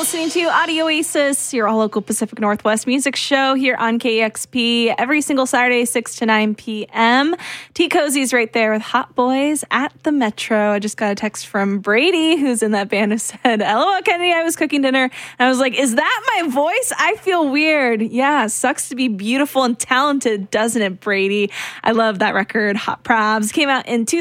listening to Audio Oasis, your all-local Pacific Northwest music show here on KEXP every single Saturday, 6 to 9 p.m. T Cozy's right there with Hot Boys at the Metro. I just got a text from Brady, who's in that band, who said, LOL, Kennedy, I was cooking dinner. And I was like, is that my voice? I feel weird. Yeah, sucks to be beautiful and talented, doesn't it, Brady? I love that record. Hot Probs came out in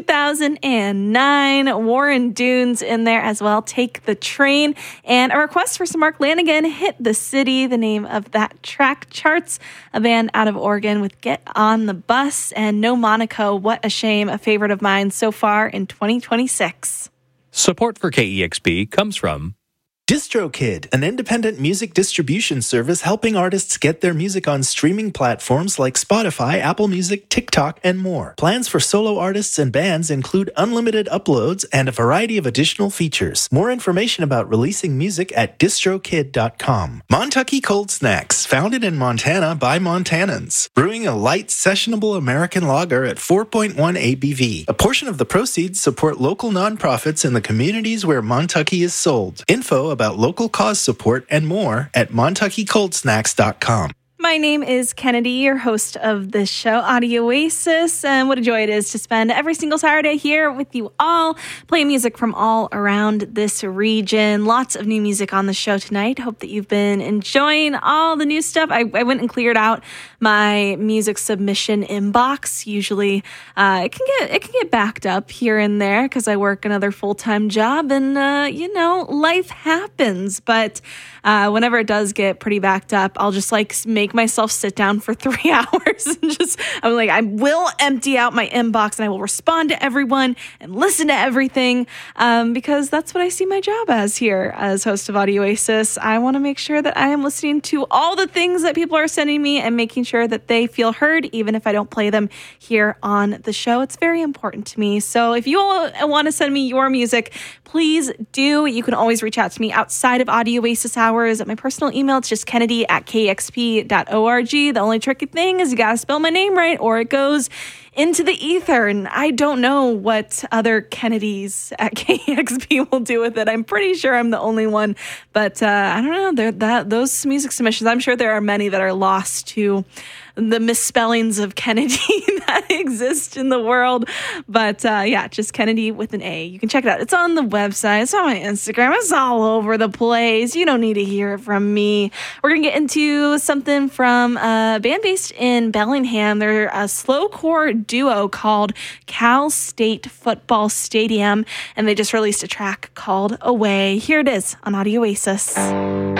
2009. Warren Dunes in there as well. Take the Train. And a request for some Mark Lanigan, Hit the City, the name of that track. Charts, a band out of Oregon with Get on the Bus, and No Monaco, What a Shame, a favorite of mine so far in 2026. Support for KEXP comes from DistroKid, an independent music distribution service helping artists get their music on streaming platforms like Spotify, Apple Music, TikTok, and more. Plans for solo artists and bands include unlimited uploads and a variety of additional features. More information about releasing music at distrokid.com. Montucky Cold Snacks, founded in Montana by Montanans. Brewing a light, sessionable American lager at 4.1 ABV. A portion of the proceeds support local nonprofits in the communities where Montucky is sold. Info about local cause support and more at montuckycoldsnacks.com. My name is Kennedy, your host of this show, Audio Oasis, and what a joy it is to spend every single Saturday here with you all, playing music from all around this region. Lots of new music on the show tonight. Hope that you've been enjoying all the new stuff. I went and cleared out my music submission inbox. Usually, it can get backed up here and there because I work another full-time job, and life happens. But whenever it does get pretty backed up, I'll just make myself sit down for 3 hours and I'm like, I will empty out my inbox and I will respond to everyone and listen to everything, because that's what I see my job as here as host of Audio Oasis. I want to make sure that I am listening to all the things that people are sending me and making sure that they feel heard, even if I don't play them here on the show. It's very important to me. So if you all want to send me your music, please do. You can always reach out to me outside of Audio Oasis hours. At my personal email, it's just kennedy@kexp.org. The only tricky thing is you got to spell my name right or it goes into the ether, and I don't know what other Kennedys at KEXP will do with it. I'm pretty sure I'm the only one, but I don't know. Those music submissions, I'm sure there are many that are lost to the misspellings of Kennedy that exist in the world. But just Kennedy with an A. You can check it out. It's on the website. It's on my Instagram. It's all over the place. You don't need to hear it from me. We're going to get into something from a band based in Bellingham. They're a slowcore duo called Cal State Football Stadium, and they just released a track called Away. Here it is on Audio Oasis.